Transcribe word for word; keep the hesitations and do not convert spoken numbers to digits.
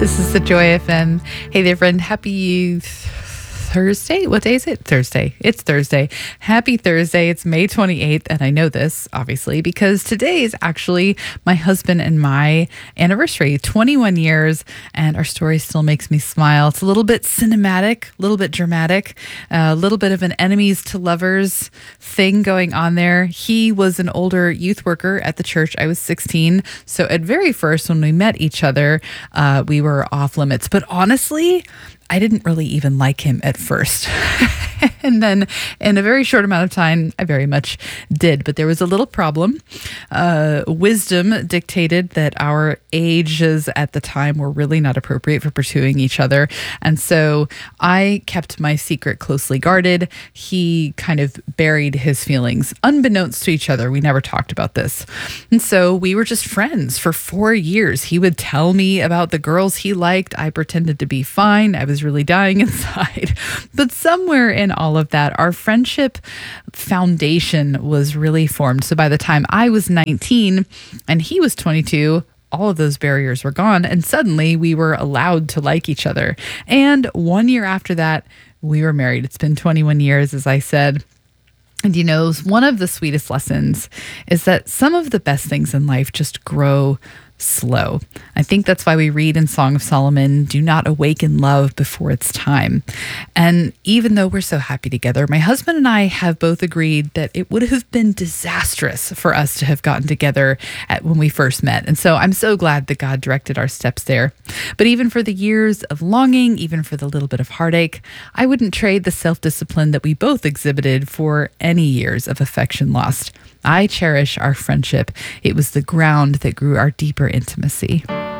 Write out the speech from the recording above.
This is the Joy F M. Hey there, friend. Happy Thursday. What day is it? Thursday. It's Thursday. Happy Thursday. It's May twenty-eighth. And I know this, obviously, because today is actually my husband and my anniversary, twenty-one years. And our story still makes me smile. It's a little bit cinematic, a little bit dramatic, a little bit of an enemies to lovers thing going on there. He was an older youth worker at the church. I was sixteen. So at very first, when we met each other, uh, we were off limits. But honestly, I didn't really even like him at first. And then in a very short amount of time, I very much did. But there was a little problem. Uh, wisdom dictated that our ages at the time were really not appropriate for pursuing each other. And so I kept my secret closely guarded. He kind of buried his feelings unbeknownst to each other. We never talked about this. And so we were just friends for four years. He would tell me about the girls he liked. I pretended to be fine. I was really dying inside. But somewhere in all of that, our friendship foundation was really formed. So by the time I was nineteen and he was twenty-two, all of those barriers were gone. And suddenly we were allowed to like each other. And one year after that, we were married. It's been twenty-one years, as I said. And you know, one of the sweetest lessons is that some of the best things in life just grow slow. I think that's why we read in Song of Solomon, do not awaken love before it's time. And even though we're so happy together, my husband and I have both agreed that it would have been disastrous for us to have gotten together at when we first met. And so I'm so glad that God directed our steps there. But even for the years of longing, even for the little bit of heartache, I wouldn't trade the self-discipline that we both exhibited for any years of affection lost. I cherish our friendship. It was the ground that grew our deeper intimacy.